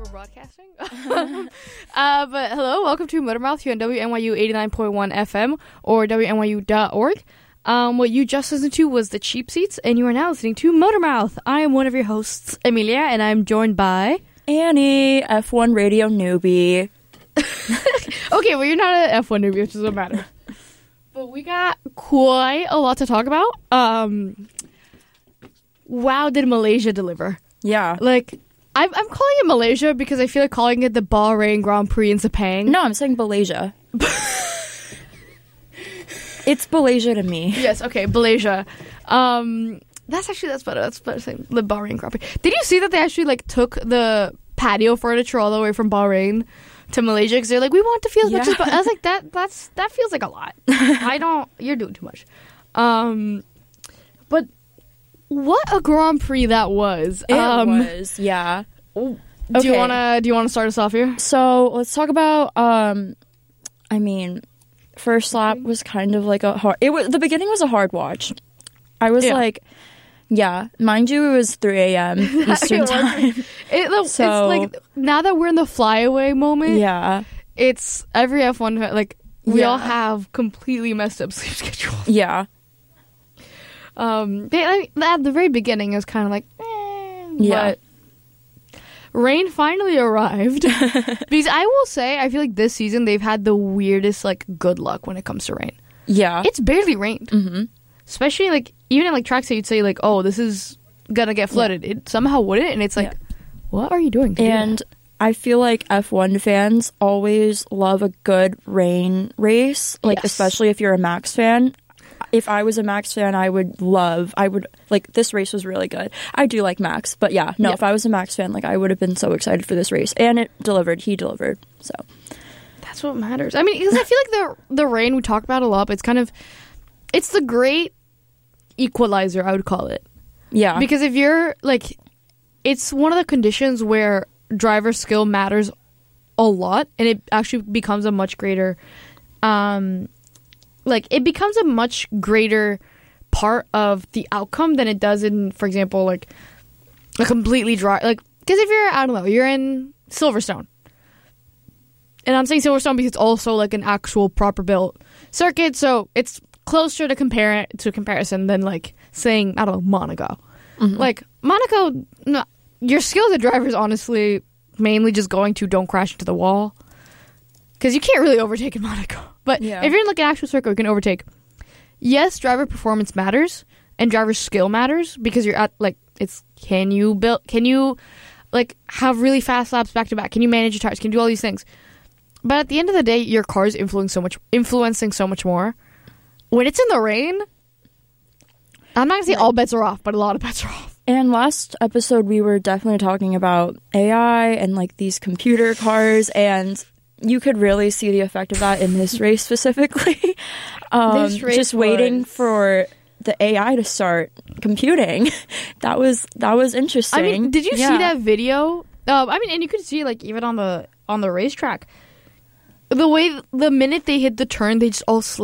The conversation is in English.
broadcasting. But hello, welcome to Motormouth here on WNYU 89.1 FM or WNYU.org. What you just listened to was The Cheap Seats, and you are now listening to Motormouth. I am one of your hosts, Amelia, and I'm joined by... Annie, F1 radio newbie. Okay, well, you're not an F1 newbie, which doesn't matter. But we got quite a lot to talk about. Wow, did Malaysia deliver? Yeah. Like, I'm calling it Malaysia because I feel like calling it the Bahrain Grand Prix in Sepang. No, I'm saying Malaysia. It's Malaysia to me. Yes, okay, Malaysia. That's better saying the Bahrain Grand Prix. Did you see that they actually like took the patio furniture all the way from Bahrain to Malaysia because they're like, we want to feel as much as... I was like, that feels like a lot. You're doing too much. But what a Grand Prix that was. It was, yeah. Do you wanna start us off here? So let's talk about first lap was kind of like the beginning was a hard watch. I was like, yeah, mind you, it was 3 a.m. Eastern time. It's like, now that we're in the flyaway moment, yeah, it's every F1, like, we all have completely messed up sleep schedules. Yeah. At the very beginning, it was kind of like, yeah. But rain finally arrived. Because I will say, I feel like this season, they've had the weirdest, like, good luck when it comes to rain. Yeah. It's barely rained. Mm-hmm. Especially, like, even in, like, tracks that you'd say, like, oh, this is gonna get flooded. Yeah. It somehow wouldn't, and it's like, what are you doing? And I feel like F1 fans always love a good rain race, like, especially if you're a Max fan. If I was a Max fan, this race was really good. I do like Max, but if I was a Max fan, like, I would have been so excited for this race. And it delivered. He delivered, so. That's what matters. I mean, because I feel like the rain we talk about a lot, but it's the great equalizer, I would call it. Yeah. Because if you're, like, it's one of the conditions where driver skill matters a lot, and it actually becomes a much greater, it becomes a much greater part of the outcome than it does in, for example, like, a completely dry, like, because if you're, I don't know, you're in Silverstone, and I'm saying Silverstone because it's also, like, an actual proper built circuit, so it's closer to comparison than, like, saying, I don't know, Monaco. Mm-hmm. Like, Monaco, no, your skill as a driver is honestly mainly just going to don't crash into the wall. Because you can't really overtake in Monaco. But if you're in, like, an actual circuit, you can overtake. Yes, driver performance matters, and driver skill matters, because you're at, like, can you, like, have really fast laps back to back? Can you manage your tires? Can you do all these things? But at the end of the day, your car is influencing so much more. When it's in the rain, I'm not going to say all bets are off, but a lot of bets are off. And last episode, we were definitely talking about AI and, like, these computer cars, and you could really see the effect of that in this race specifically. Just waiting for the AI to start computing. That was interesting. I mean, did you see that video? And you could see, like, even on the racetrack, the minute they hit the turn, they just all